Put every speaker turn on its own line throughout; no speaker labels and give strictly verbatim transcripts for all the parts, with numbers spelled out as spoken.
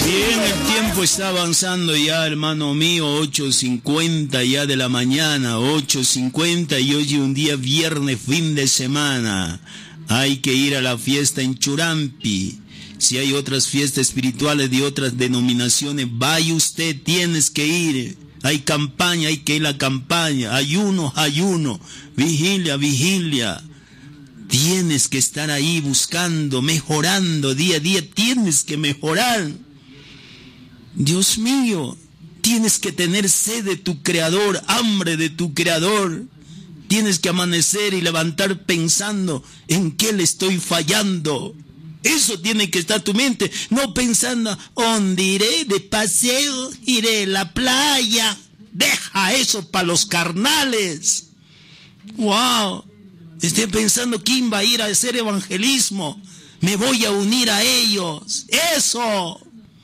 Bien, el tiempo está avanzando ya, hermano mío, ocho cincuenta ya de la mañana, ocho cincuenta, y hoy un día viernes, fin de semana. Hay que ir a la fiesta en Churampi. Si hay otras fiestas espirituales de otras denominaciones, vaya usted, tienes que ir. Hay campaña, hay que ir a la campaña, ayuno, ayuno, vigilia, vigilia. Tienes que estar ahí buscando, mejorando día a día, tienes que mejorar. Dios mío, tienes que tener sed de tu Creador, hambre de tu Creador. Tienes que amanecer y levantar pensando en qué le estoy fallando. Eso tiene que estar tu mente, no pensando, ¿dónde iré de paseo? Iré a la playa. Deja eso para los carnales. Wow, estoy pensando quién va a ir a hacer evangelismo. Me voy a unir a ellos. Eso.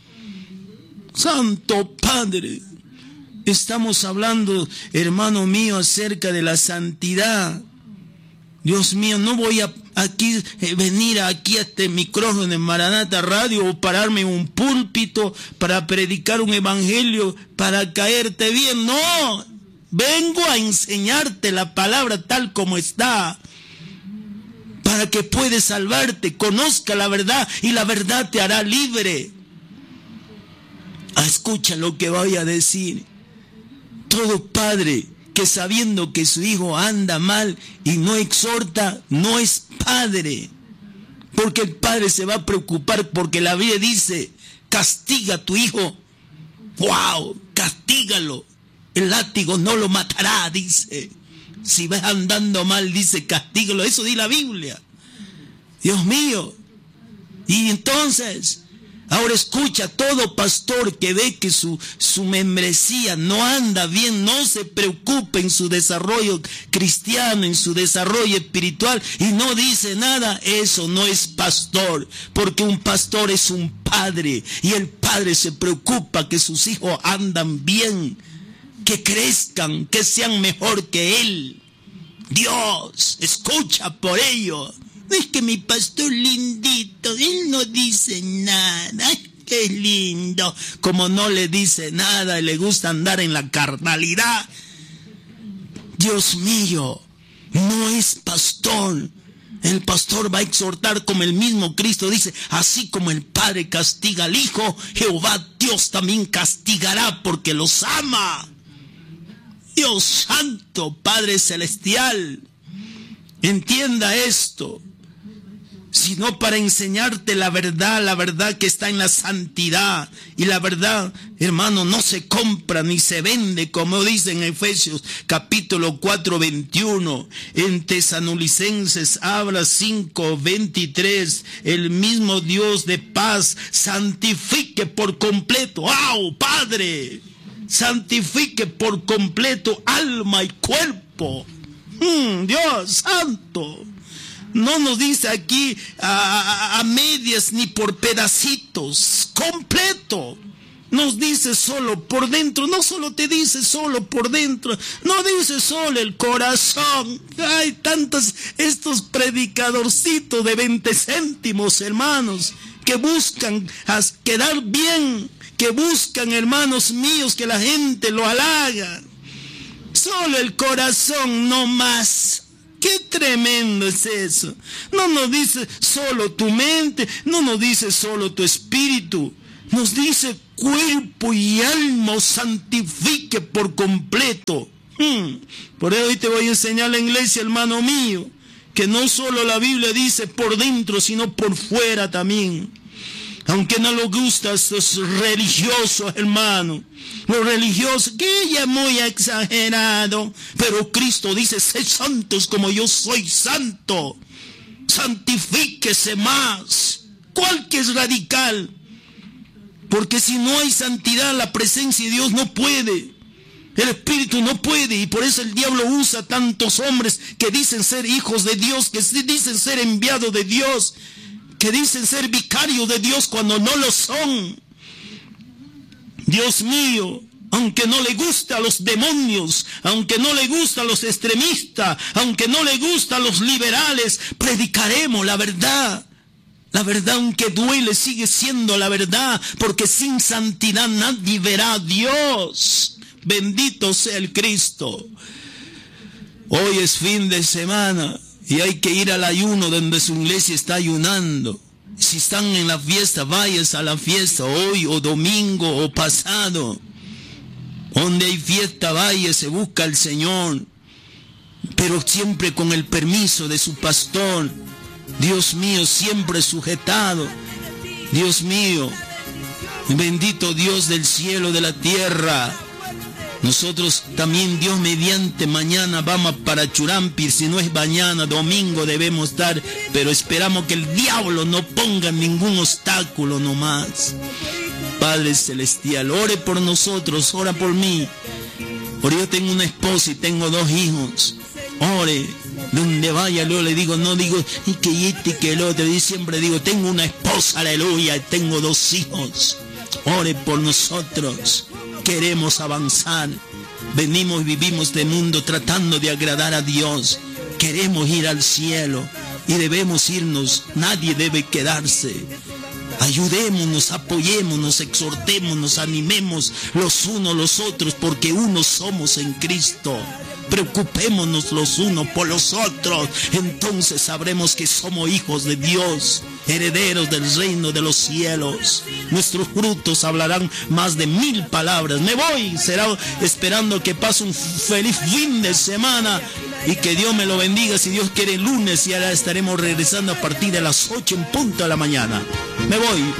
Santo Padre, estamos hablando, hermano mío, acerca de la santidad. Dios mío, no voy a aquí eh, venir aquí a este micrófono de Maranata Radio o pararme en un púlpito para predicar un evangelio para caerte bien. No, vengo a enseñarte la palabra tal como está, para que puedas salvarte, conozca la verdad y la verdad te hará libre. Ah, escucha lo que voy a decir. Todo padre que sabiendo que su hijo anda mal y no exhorta, no es padre. Porque el padre se va a preocupar, porque la Biblia dice, castiga a tu hijo. ¡Wow! Castígalo. El látigo no lo matará, dice. Si vas andando mal, dice, castígalo. Eso dice la Biblia. Dios mío. Y entonces, ahora escucha, todo pastor que ve que su, su membresía no anda bien, no se preocupe en su desarrollo cristiano, en su desarrollo espiritual, y no dice nada, eso no es pastor, porque un pastor es un padre, y el padre se preocupa que sus hijos andan bien, que crezcan, que sean mejor que él. Dios, escucha por ello. Es que mi pastor lindito, él no dice nada. Ay, qué lindo. Como no le dice nada y le gusta andar en la carnalidad. Dios mío, no es pastor. El pastor va a exhortar como el mismo Cristo dice, así como el Padre castiga al Hijo, Jehová Dios también castigará porque los ama. Dios santo, Padre celestial, entienda esto. Sino para enseñarte la verdad, la verdad que está en la santidad. Y la verdad, hermano, no se compra ni se vende, como dice en Efesios capítulo cuatro, veintiuno. En Tesalonicenses habla cinco, veintitrés. El mismo Dios de paz santifique por completo. ¡Wow, Padre! Santifique por completo alma y cuerpo. Mm, Dios santo. No nos dice aquí a, a, a medias ni por pedacitos, completo. Nos dice solo por dentro, no solo te dice solo por dentro, no dice solo el corazón. Hay tantos estos predicadorcitos de veinte céntimos, hermanos, que buscan quedar bien, que buscan, hermanos míos, que la gente lo halaga. Solo el corazón, no más. ¡Qué tremendo es eso! No nos dice solo tu mente, no nos dice solo tu espíritu, nos dice cuerpo y alma santifique por completo. Hmm. Por eso hoy te voy a enseñar la iglesia, hermano mío, que no solo la Biblia dice por dentro, sino por fuera también. Aunque no les gustan estos religiosos, hermano. Los religiosos, que ya es muy exagerado. Pero Cristo dice, sed santos como yo soy santo. Santifíquese más. ¿Cuál que es radical? Porque si no hay santidad, la presencia de Dios no puede. El Espíritu no puede, y por eso el diablo usa tantos hombres que dicen ser hijos de Dios, que dicen ser enviados de Dios, que dicen ser vicarios de Dios cuando no lo son. Dios mío, aunque no le gusta a los demonios, aunque no le gusta a los extremistas, aunque no le gusta a los liberales, predicaremos la verdad. La verdad, aunque duele, sigue siendo la verdad, porque sin santidad nadie verá a Dios. Bendito sea el Cristo. Hoy es fin de semana y hay que ir al ayuno donde su iglesia está ayunando. Si están en la fiesta, vayas a la fiesta hoy o domingo o pasado. Donde hay fiesta, vaya, se busca al Señor, pero siempre con el permiso de su pastor. Dios mío, siempre sujetado. Dios mío, bendito Dios del cielo, de la tierra. Nosotros también, Dios mediante, mañana vamos para Churampi. Si no es mañana, domingo debemos estar, pero esperamos que el diablo no ponga ningún obstáculo nomás. Padre celestial, ore por nosotros, ora por mí. Porque yo tengo una esposa y tengo dos hijos. Ore, donde vaya yo le digo, no digo, y que este y que el otro. Yo siempre digo, tengo una esposa, aleluya, y tengo dos hijos. Ore por nosotros. Queremos avanzar. Venimos y vivimos de mundo tratando de agradar a Dios. Queremos ir al cielo y debemos irnos. Nadie debe quedarse. Ayudémonos, apoyémonos, exhortémonos, animemos los unos los otros, porque unos somos en Cristo. Preocupémonos los unos por los otros, entonces sabremos que somos hijos de Dios, herederos del reino de los cielos. Nuestros frutos hablarán más de mil palabras. Me voy, será esperando que pase un feliz fin de semana y que Dios me lo bendiga. Si Dios quiere, el lunes y ahora estaremos regresando a partir de las ocho en punto de la mañana. Me voy.